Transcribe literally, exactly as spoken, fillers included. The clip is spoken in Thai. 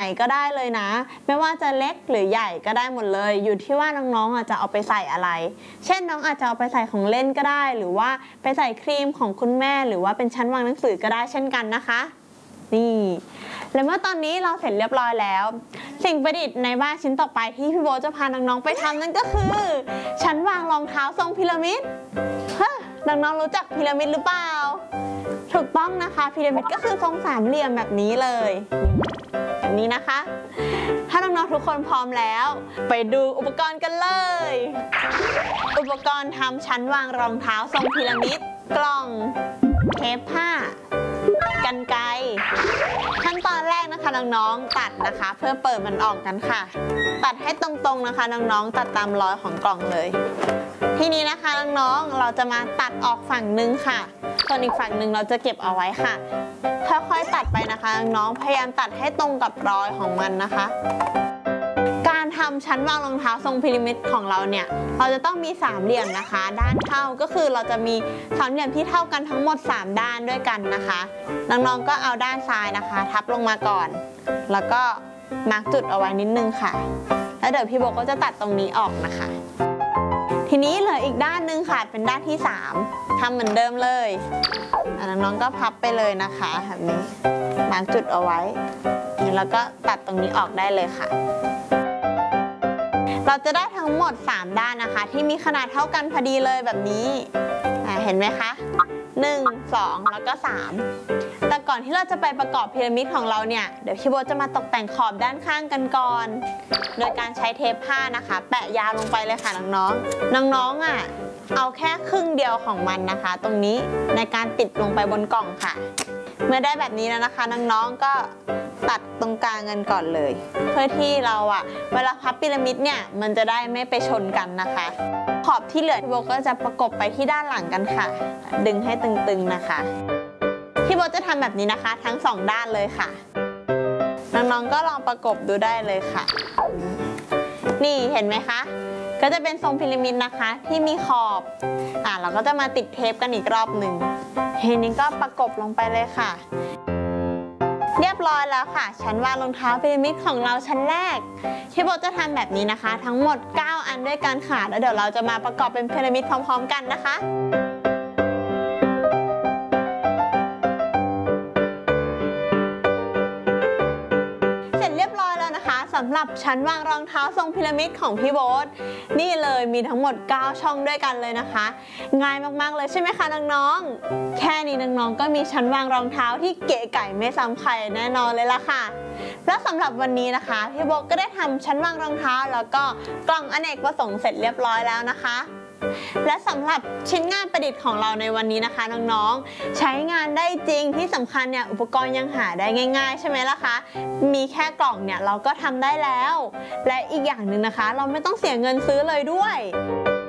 ก็ได้เลยนะไม่ว่าจะเล็กหรือใหญ่ก็ได้หมดเลยอยู่ที่ว่าน้องๆอาจจะเอาไปใส่อะไรเช่นน้องอาจจะเอาไปใส่ของเล่นก็ได้หรือว่าไปใส่ครีมของคุณแม่หรือว่าเป็นชั้นวางหนังสือก็ได้เช่นกันนะคะนี่และเมื่อตอนนี้เราเสร็จเรียบร้อยแล้วสิ่งประดิษฐ์ในบ้านชิ้นต่อไปที่พี่โบจะพาน้องๆไปทำนั่นก็คือชั้นวางรองเท้าทรงพีระมิดฮะน้องๆรู้จักพีระมิดหรือเปล่าถูกต้องนะคะพีระมิดก็คือทรงสามเหลี่ยมแบบนี้เลยแบบนี้นะคะถ้าน้องๆทุกคนพร้อมแล้วไปดูอุปกรณ์กันเลยอุปกรณ์ทำชั้นวางรองเท้าทรงพีระมิดกล่องเทปผ้ากรรไกรขั้นตอนแรกนะคะน้องๆตัดนะคะเพื่อเปิดมันออกกันค่ะตัดให้ตรงๆนะคะน้องๆตัดตามรอยของกล่องเลยทีนี้นะคะน้องๆเราจะมาตัดออกฝั่งหนึ่งค่ะส่วนอีกฝั่งหนึ่งเราจะเก็บเอาไว้ค่ะค่อยๆตัดไปนะคะน้องๆพยายามตัดให้ตรงกับรอยของมันนะคะการทำชั้นวางรองเท้าทรงพีระมิดของเราเนี่ยเราจะต้องมีสามเหลี่ยมนะคะด้านเท่าก็คือเราจะมีสามเหลี่ยมที่เท่ากันทั้งหมดสามด้านด้วยกันนะคะน้องๆก็เอาด้านซ้ายนะคะทับลงมาก่อนแล้วก็มาร์กจุดเอาไว้นิดนึงค่ะแล้วเดี๋ยวพี่โบก็จะตัดตรงนี้ออกนะคะทีนี้เหลืออีกด้านนึงค่ะเป็นด้านที่สามทำเหมือนเดิมเลยน้องๆก็พับไปเลยนะคะแบบนี้มาร์กจุดเอาไว้แล้วก็ตัดตรงนี้ออกได้เลยค่ะเราจะได้ทั้งหมดสามด้านนะคะที่มีขนาดเท่ากันพอดีเลยแบบนี้เห็นไหมคะหนึ่ง สองแล้วก็สามแต่ก่อนที่เราจะไปประกอบพีระมิดของเราเนี่ยเดี๋ยวพี่โบจะมาตกแต่งขอบด้านข้างกันก่อนโดยการใช้เทปผ้านะคะแปะยาวลงไปเลยค่ะน้องๆน้องๆอ่ะเอาแค่ครึ่งเดียวของมันนะคะตรงนี้ในการติดลงไปบนกล่องค่ะเมื่อได้แบบนี้แล้วนะคะน้องๆก็ตัดตรงกลางกันก่อนเลยเพื่อที่เราอ่ะเวลาพับพีระมิดเนี่ยมันจะได้ไม่ไปชนกันนะคะขอบที่เหลือพี่โบก็จะประกบไปที่ด้านหลังกันค่ะดึงให้ตึงๆนะคะพี่โบจะทำแบบนี้นะคะทั้งสองด้านเลยค่ะน้องๆก็ลองประกบดูได้เลยค่ะนี่เห็นไหมคะก็จะเป็นทรงพีระมิดนะคะที่มีขอบอ่ะเราก็จะมาติดเทปกันอีกรอบหนึ่งทีนี้ก็ประกบลงไปเลยค่ะเรียบร้อยแล้วค่ะชั้นวางรองเท้าพีระมิดของเราชั้นแรกพี่โบจะทำแบบนี้นะคะทั้งหมดเก้าอันด้วยกันค่ะแล้วเดี๋ยวเราจะมาประกอบเป็นพีระมิดพร้อมๆกันนะคะเสร็จเรียบร้อยแล้วนะคะสำหรับชั้นวางรองเท้าทรงพีระมิดของพี่โบ๊ทนี่เลยมีทั้งหมดเก้าช่องด้วยกันเลยนะคะง่ายมากๆเลยใช่ไหมคะน้องๆแค่นี้น้องๆก็มีชั้นวางรองเท้าที่เก๋ไก่ไม่ซ้ำใครแน่นอนเลยล่ะค่ะและสำหรับวันนี้นะคะพี่โบ๊ทก็ได้ทำชั้นวางรองเท้าแล้วก็กล่องอเนกประสงค์เสร็จเรียบร้อยแล้วนะคะและสำหรับชิ้นงานประดิษฐ์ของเราในวันนี้นะคะน้องๆใช้งานได้จริงที่สำคัญเนี่ยอุปกรณ์ยังหาได้ง่ายๆใช่ไหมล่ะคะมีแค่กล่องเนี่ยเราก็ทำได้แล้วและอีกอย่างหนึ่งนะคะเราไม่ต้องเสียเงินซื้อเลยด้วย